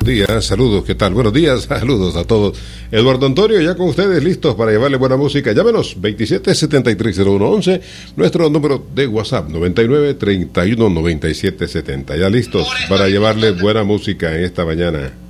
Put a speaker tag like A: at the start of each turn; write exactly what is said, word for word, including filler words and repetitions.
A: días, saludos, ¿qué tal? Buenos días, saludos a todos. Eduardo Antonio, ya con ustedes listos para llevarle buena música. Llámenos, veintisiete setenta y tres cero uno once, nuestro número de WhatsApp, noventa y nueve treinta y uno noventa y siete setenta. Ya listos para llevarle buena música en esta mañana.